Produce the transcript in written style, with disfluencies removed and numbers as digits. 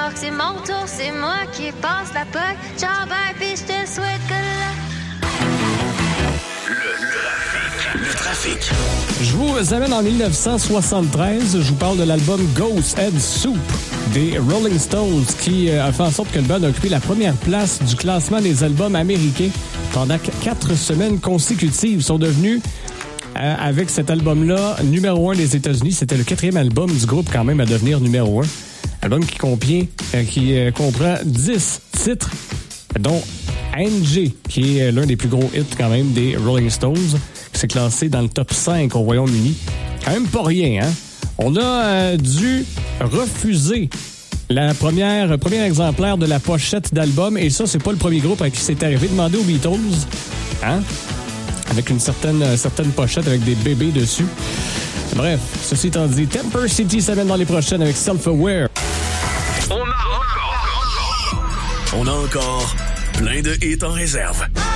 alors que c'est mon tour, c'est moi qui passe la POC. Ciao, bye, pis je te souhaite que Le trafic. Je vous amène en 1973. Je vous parle de l'album Ghost Head Soup des Rolling Stones qui a fait en sorte que le band a occupé la première place du classement des albums américains pendant 4 semaines consécutives. Ils sont devenus, avec cet album-là, numéro 1 des États-Unis. C'était le 4e album du groupe quand même à devenir numéro 1. Album qui comprend 10 titres, dont Angie, qui est l'un des plus gros hits quand même des Rolling Stones. C'est classé dans le top 5 au Royaume-Uni. Quand même pas rien, hein? On a dû refuser le premier exemplaire de la pochette d'album. Et ça, c'est pas le premier groupe à qui c'est arrivé. Demandez aux Beatles, hein? Avec une certaine pochette avec des bébés dessus. Bref, ceci étant dit, Temper City s'amène dans les prochaines avec Self-Aware. On a encore plein de hits en réserve.